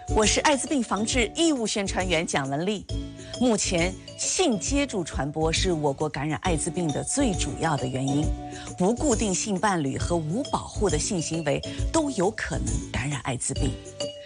我是艾滋病防治义务宣传员蒋雯丽。目前，性接触传播是我国感染艾滋病的最主要的原因。不固定性伴侣和无保护的性行为都有可能感染艾滋病。